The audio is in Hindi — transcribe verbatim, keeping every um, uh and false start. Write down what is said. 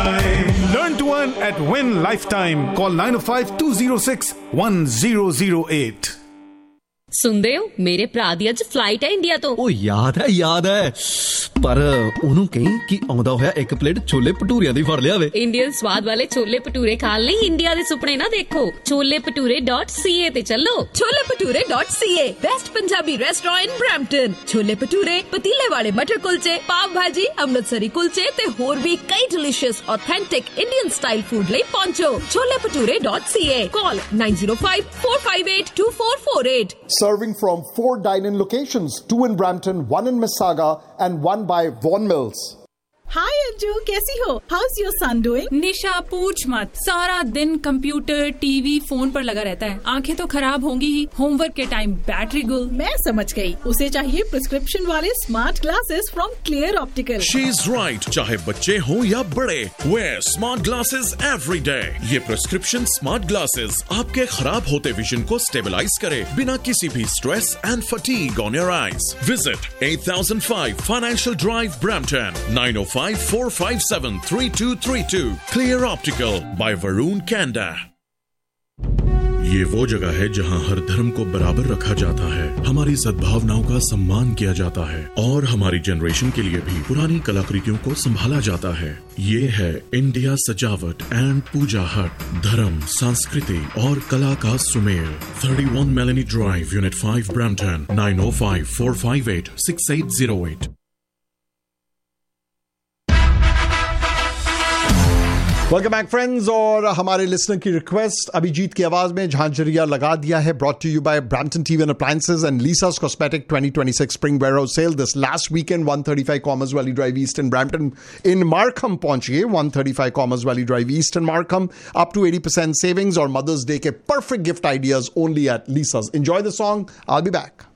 Lifetime. Learn to earn at Win Lifetime. Call nine oh five, two oh six, one zero zero eight. ਸੁਣਦੇ ਹੋ ਮੇਰੇ ਭਰਾ ਦੀ ਅੱਜ ਫਲਾਈਟ ਹੈ ਇੰਡੀਆ ਤੋਂ। ਉਹ ਯਾਦ ਹੈ ਯਾਦ ਹੈ ਪਰ ਉਹਨੂੰ ਕਹੀਂ ਕਿ ਆਉਂਦਾ ਹੋਇਆ ਇੱਕ ਪਲੇਟ ਛੋਲੇ ਭਟੂਰਿਆਂ ਦੀ ਫੜ ਲਿਆਵੇ। ਇੰਡੀਅਨ ਸਵਾਦ ਵਾਲੇ ਛੋਲੇ ਭਟੂਰੇ ਖਾਣ ਲਈ ਇੰਡੀਆ ਦੇ ਸੁਪਨੇ ਨਾ ਦੇਖੋ, ਛੋਲੇ ਭਟੂਰੇ ਡਾਟ ਸੀ ਏ ਤੇ ਚੱਲੋ। ਛੋਲੇ ਭਟੂਰੇ ਡਾਟ ਸੀ ਏ ਬੈਸਟ ਪੰਜਾਬੀ ਰੈਸਟੋਰੈਂਟ ਇਨ ਬਰੈਂਪਟਨ। ਛੋਲੇ ਭਟੂਰੇ, ਪਤੀਲੇ ਵਾਲੇ ਮਟਰ ਕੁਲਚੇ, ਪਾਵ ਭਾਜੀ, ਅੰਮ੍ਰਿਤਸਰੀ ਕੁਲਚੇ ਤੇ ਹੋਰ ਵੀ ਕਈ delicious authentic Indian style food ਲਈ ਪਹੁੰਚੋ। Chole bhature dot C A. Call nine oh five, four five eight, two four four eight. Serving from four dine-in locations, two in Brampton, one in Mississauga, and one by Vaughan Mills. Hi Anju, कैसी हो? How's your son doing? निशा पूछ मत, सारा दिन कंप्यूटर, टीवी, फोन पर लगा रहता है। आंखें तो खराब होंगी ही, होमवर्क के टाइम बैटरी गुल। मैं समझ गई, उसे चाहिए प्रिस्क्रिप्शन वाले smart glasses from clear optical. She's right, चाहे बच्चे हो या बड़े, wear smart glasses every day. ये प्रिस्क्रिप्शन स्मार्ट ग्लासेस आपके खराब होते विजन को स्टेबलाइज करे बिना किसी भी stress and fatigue on your eyes. Visit eight thousand five Financial Drive, Brampton, nine oh five, four five seven, three two three two. Clear Optical by Varun Kanda. ये वो जगह है जहां हर धर्म को बराबर रखा जाता है, हमारी सद्भावनाओं का सम्मान किया जाता है और हमारी जनरेशन के लिए भी पुरानी कलाकृतियों को संभाला जाता है। ये है इंडिया सजावट एंड पूजा हट, धर्म, संस्कृति और कला का Sumel. thirty-one Melanie Drive, Unit five, Brampton, nine oh five, four five eight, six eight zero eight. Welcome back friends. और हमारे लिसनर की रिक्वेस्ट अभिजीत की आवाज में झांझरिया लगा दिया है, brought to you bye Brampton TV and appliances and लीसा's Cosmetic twenty twenty-six Spring Warehouse Sale this last weekend, one thirty-five Commerce Valley Drive East in Brampton. In Markham पहुंचिए, one thirty-five Commerce Valley Drive East in Markham, up to eighty percent savings और Mother's Day के perfect gift ideas only at Lisa's. Enjoy the song. I'll be back.